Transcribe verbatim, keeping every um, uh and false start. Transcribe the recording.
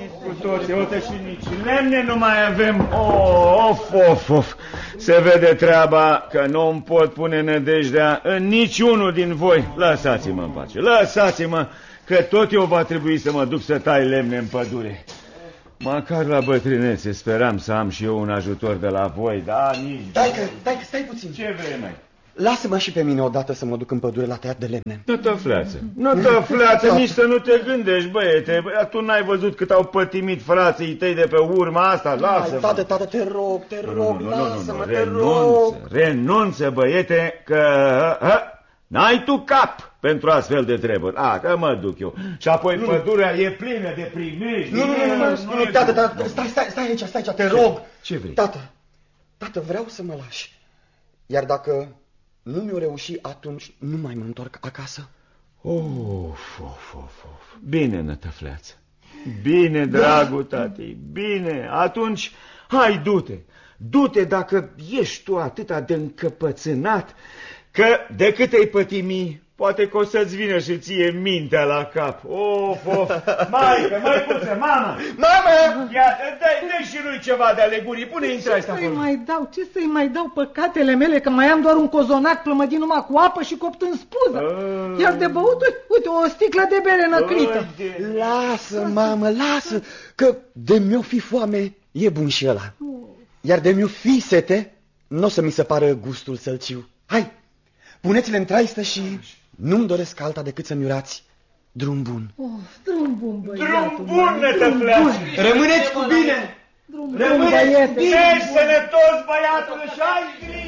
cu toții, uite și nici lemne nu mai avem. Oh, of, of, of. Se vede treaba că nu-mi pot pune nădejdea în niciunul din voi. Lăsați-mă în pace, lăsați-mă, că tot eu va trebui să mă duc să tai lemne în pădure. Măcar la bătrânețe speram să am și eu un ajutor de la voi, dar nici... Stai că, stai că, stai puțin. Ce vrei, mai? Lasă-mă și pe mine odată să mă duc în pădure la tăiat de lemne. Nu tăfleață, nu tăfleață, nici să nu te gândești, băiete. Tu n-ai văzut cât au pătimit frații tăi de pe urma asta? Lasă-mă. Tată, tată, te rog, te rog, nu, nu, lasă-mă, nu, te renunță, rog. renunță, băiete, că n-ai tu cap pentru astfel de treburi. A, că mă duc eu. Și apoi nu, pădurea e plină de primești. Nu, nu, nu, nu, nu, tată, tată, stai, stai, stai aici, stai aici, te rog. Ce vrei? Tată, tată, vreau să mă lași. Iar dacă nu mi-o reuși, atunci nu mai mă întorc acasă. Of, of, of, of. Bine, nătăfleață. Bine, dragul tati, bine. Atunci, hai, du-te. Du-te dacă ești tu atâta de încăpățânat, că de cât ai pătimi, poate că o să-ți vină și ție mintea la cap. Of, of. Maică, măicuță, mamă! Mamă! Ia, dă-i și lui ceva de alegurii. Pune intra asta Ce acolo. să-i mai dau? Ce să-i mai dau păcatele mele? Că mai am doar un cozonac plămădit numai cu apă și copt în spuză. A... Iar de băut, uite, o sticlă de bere năcrită. Lasă, mamă, lasă, că de mi-o fi foame, e bun și ăla. Iar de mi-o fi sete, nu o să mi se pară gustul sălciu. Hai, puneți-le în traistă și nu-mi doresc alta decât să-mi urați drum bun. Oh, drum bun, băiatul. Drum bun, nătăfleață. Rămâneți cu bine! Drum bun, Rămâneți băiete. bine, sănătos, băiatul, și ai grijă!